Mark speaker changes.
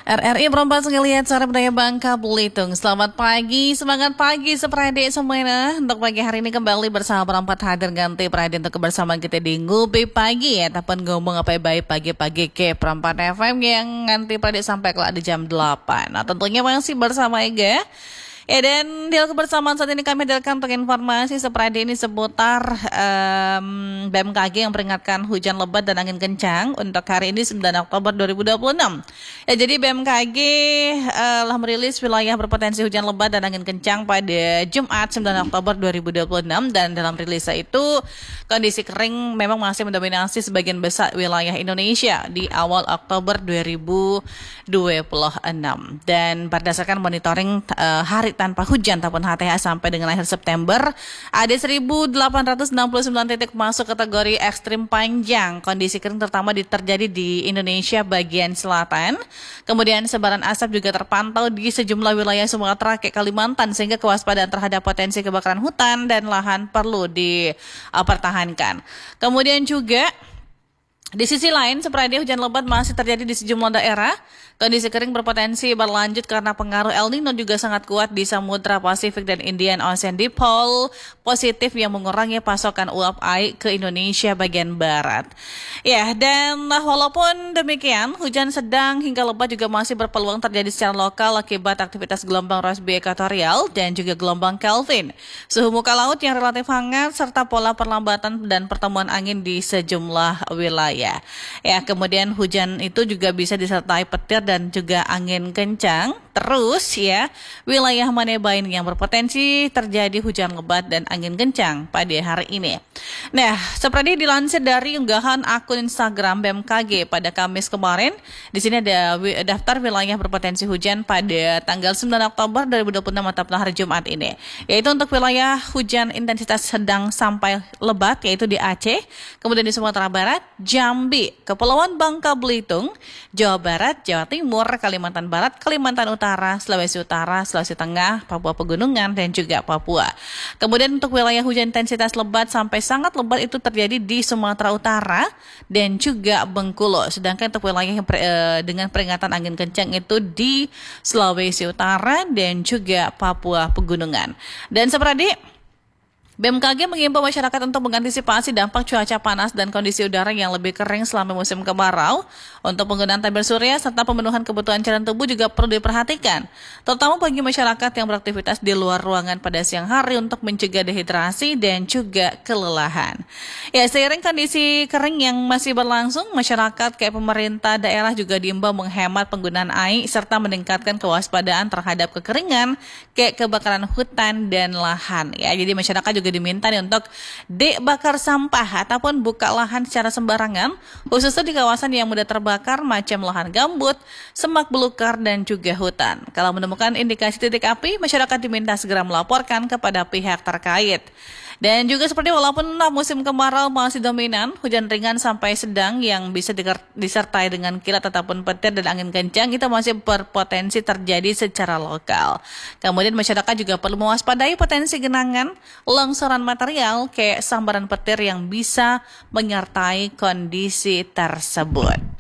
Speaker 1: RRI Perempat Ngeliat Cara Budaya Bangka Belitung. Selamat pagi, semangat pagi seprade semuanya. Untuk pagi hari ini kembali bersama Perempat hadir ganti perhatian untuk kebersamaan kita di Ngupi Pagi ya. Tapi ngomong apa baik pagi-pagi ke Perempat FM yang nganti perhati sampai kelak di jam 8. Nah tentunya masih bersama Ega. Ya dan di kebersamaan saat ini kami hadirkan untuk informasi seperti ini seputar BMKG yang peringatkan hujan lebat dan angin kencang untuk hari ini 9 Oktober 2026. Ya jadi BMKG telah merilis wilayah berpotensi hujan lebat dan angin kencang pada Jumat 9 Oktober 2026 dan dalam rilisnya itu kondisi kering memang masih mendominasi sebagian besar wilayah Indonesia di awal Oktober 2026 dan berdasarkan monitoring hari tanpa hujan ataupun HTH sampai dengan akhir September ada 1.869 titik masuk kategori ekstrim panjang. Kondisi kering terutama terjadi di Indonesia bagian selatan. Kemudian sebaran asap juga terpantau di sejumlah wilayah Sumatera ke Kalimantan sehingga kewaspadaan terhadap potensi kebakaran hutan dan lahan perlu dipertahankan. Kemudian juga di sisi lain, seperti hujan lebat masih terjadi di sejumlah daerah. Kondisi kering berpotensi berlanjut karena pengaruh El Nino juga sangat kuat di Samudra Pasifik dan Indian Ocean Dipole positif yang mengurangi pasokan uap air ke Indonesia bagian barat. Ya, dan walaupun demikian, hujan sedang hingga lebat juga masih berpeluang terjadi secara lokal akibat aktivitas gelombang Rossby ekuatorial dan juga gelombang Kelvin. Suhu muka laut yang relatif hangat serta pola perlambatan dan pertemuan angin di sejumlah wilayah. Ya, kemudian hujan itu juga bisa disertai petir dan juga angin kencang. Terus ya, wilayah Manebain yang berpotensi terjadi hujan lebat dan angin kencang pada hari ini. Nah, seperti dilansir dari unggahan akun Instagram BMKG pada Kamis kemarin, di sini ada daftar wilayah berpotensi hujan pada tanggal 9 Oktober 2026 atau hari Jumat ini. Yaitu untuk wilayah hujan intensitas sedang sampai lebat yaitu di Aceh, kemudian di Sumatera Barat, Jambi, Kepulauan Bangka Belitung, Jawa Barat, Jawa Timur, Kalimantan Barat, Kalimantan Utara, Sulawesi Tengah, Papua Pegunungan, dan juga Papua. Kemudian untuk wilayah hujan intensitas lebat sampai sangat lebat itu terjadi di Sumatera Utara dan juga Bengkulu. Sedangkan untuk wilayah yang dengan peringatan angin kencang itu di Sulawesi Utara dan juga Papua Pegunungan. Dan seperti BMKG mengimbau masyarakat untuk mengantisipasi dampak cuaca panas dan kondisi udara yang lebih kering selama musim kemarau. Untuk penggunaan tabir surya serta pemenuhan kebutuhan cairan tubuh juga perlu diperhatikan, terutama bagi masyarakat yang beraktivitas di luar ruangan pada siang hari untuk mencegah dehidrasi dan juga kelelahan. Ya, seiring kondisi kering yang masih berlangsung, masyarakat kayak pemerintah daerah juga diimbau menghemat penggunaan air serta meningkatkan kewaspadaan terhadap kekeringan, kayak kebakaran hutan dan lahan. Ya, jadi masyarakat juga diminta nih untuk bakar sampah ataupun buka lahan secara sembarangan, khususnya di kawasan yang mudah terbakar macam lahan gambut, semak belukar, dan juga hutan. Kalau menemukan indikasi titik api, masyarakat diminta segera melaporkan kepada pihak terkait. Dan juga seperti walaupun musim kemarau masih dominan, hujan ringan sampai sedang yang bisa disertai dengan kilat ataupun petir dan angin kencang itu masih berpotensi terjadi secara lokal. Kemudian masyarakat juga perlu mewaspadai potensi genangan, longsoran material kayak sambaran petir yang bisa menyertai kondisi tersebut.